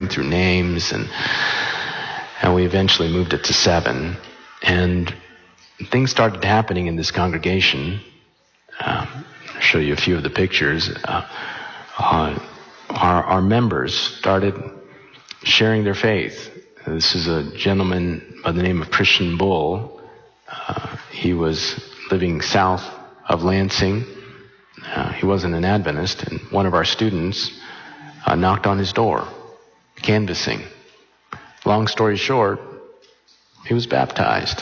through names, and we eventually moved it to 7. And things started happening in this congregation. I'll show you a few of the pictures. Our members started sharing their faith. This is a gentleman by the name of Christian Bull. He was living south of Lansing. He wasn't an Adventist, and one of our students knocked on his door, canvassing. Long story short, he was baptized.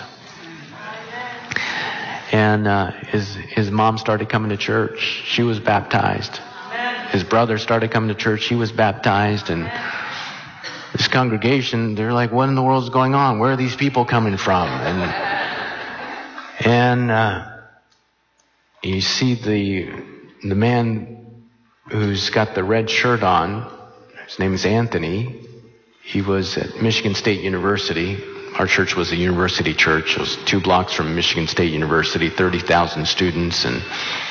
And his mom started coming to church. She was baptized. His brother started coming to church. He was baptized. And this congregation, they're like, what in the world is going on? Where are these people coming from? And you see the man who's got the red shirt on. His name is Anthony. He was at Michigan State University. Our church was a university church. It was 2 blocks from Michigan State University, 30,000 students. And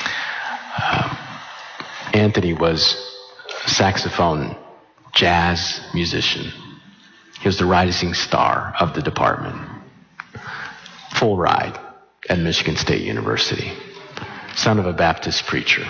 Anthony was a saxophone jazz musician. He was the rising star of the department. Full ride at Michigan State University. Son of a Baptist preacher.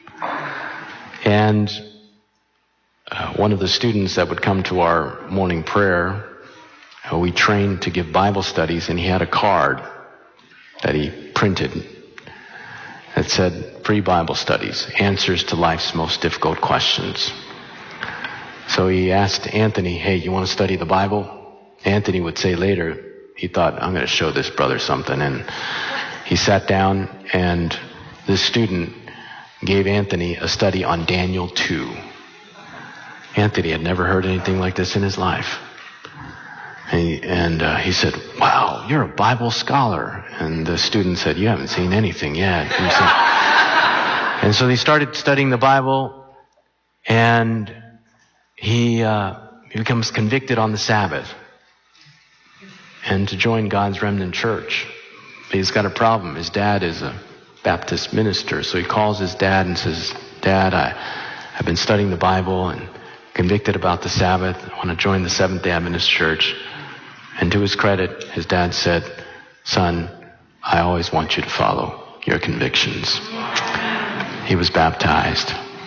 And one of the students that would come to our morning prayer, we trained to give Bible studies, and he had a card that he printed that said, free Bible studies, answers to life's most difficult questions. So he asked Anthony, hey, you want to study the Bible? Anthony would say later, he thought, I'm going to show this brother something. And he sat down, and this student gave Anthony a study on Daniel 2. Anthony had never heard anything like this in his life. And he said, wow, you're a Bible scholar. And the student said, you haven't seen anything yet. And so he started studying the Bible, and he becomes convicted on the Sabbath and to join God's remnant church. But he's got a problem. His dad is a Baptist minister. So he calls his dad and says, Dad, I've been studying the Bible and convicted about the Sabbath. I want to join the Seventh-day Adventist Church. And to his credit, his dad said, son, I always want you to follow your convictions. He was baptized.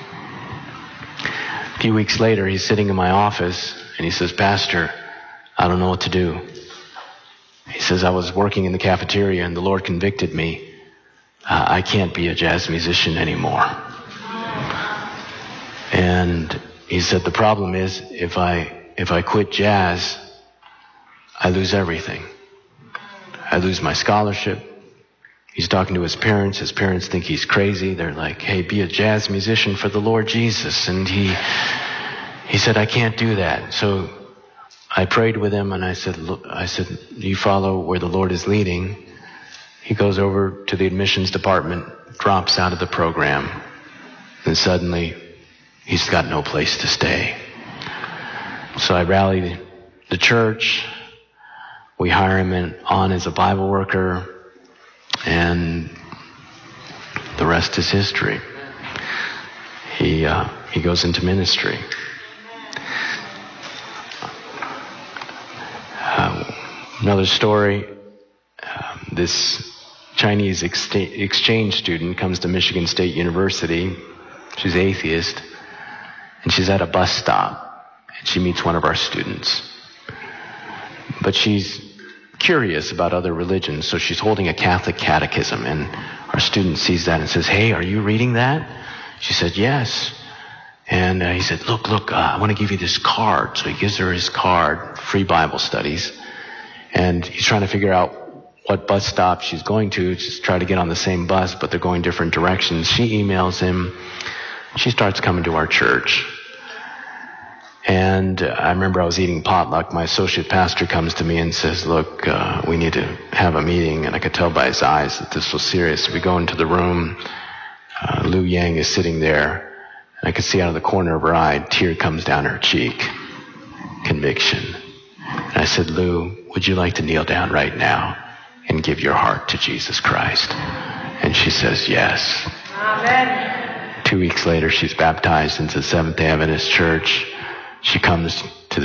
A few weeks later, he's sitting in my office, and he says, Pastor, I don't know what to do. He says, I was working in the cafeteria, and the Lord convicted me. I can't be a jazz musician anymore. And he said, the problem is, if I quit jazz, I lose everything. I lose my scholarship. He's talking to his parents. His parents think he's crazy. They're like, hey, be a jazz musician for the Lord Jesus. And he said, I can't do that. So I prayed with him, and I said, you follow where the Lord is leading. He goes over to the admissions department, drops out of the program, and suddenly he's got no place to stay. So I rallied the church. We hire him on as a Bible worker, and the rest is history. He goes into ministry. Another story, this Chinese exchange student comes to Michigan State University. She's atheist, and she's at a bus stop, and she meets one of our students. But she's curious about other religions, so she's holding a Catholic catechism, and our student sees that and says, hey, are you reading that? She said, yes. And he said, look, I want to give you this card. So he gives her his card, free Bible studies, and he's trying to figure out what bus stop she's going to, just try to get on the same bus, but they're going different directions. She emails him. She starts coming to our church. And I remember I was eating potluck. My associate pastor comes to me and says, look, we need to have a meeting. And I could tell by his eyes that this was serious. We go into the room. Lu Yang is sitting there. And I could see out of the corner of her eye, a tear comes down her cheek. Conviction. And I said, Lu, would you like to kneel down right now and give your heart to Jesus Christ? And she says, yes. Amen. 2 weeks later, she's baptized into the Seventh-day Adventist Church. She comes to